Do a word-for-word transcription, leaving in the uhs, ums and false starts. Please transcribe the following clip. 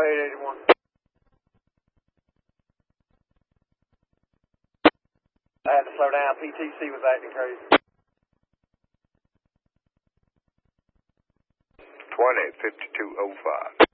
eight eighty-one. I had to slow down. P T C was acting crazy. twenty, fifty-two oh five.